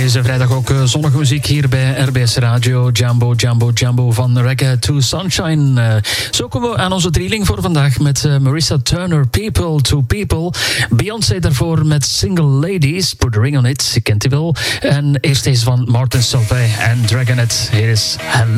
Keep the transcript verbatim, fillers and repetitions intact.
deze vrijdag ook zonnige muziek hier bij R B S Radio. Jambo, Jambo, Jambo van Reggae to Sunshine. Uh, zo komen we aan onze drieling voor vandaag met uh, Marissa Turner, People to People. Beyoncé daarvoor met Single Ladies, Put a Ring on It, je kent die wel. En eerst deze van Martin Solveig en Dragonet. Hier is Hello.